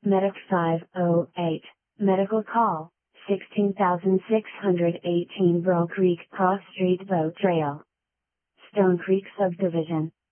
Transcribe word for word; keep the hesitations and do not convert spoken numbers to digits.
Medic five oh eight, medical call, sixteen thousand six hundred eighteen Brill Creek Cross Street Boat Trail, Stone Creek Subdivision.